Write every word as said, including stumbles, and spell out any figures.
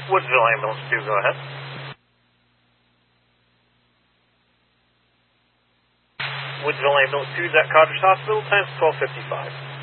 Woodsville Ambulance two, go ahead. Woodsville Ambulance two is at Codgers Hospital, time's twelve fifty-five.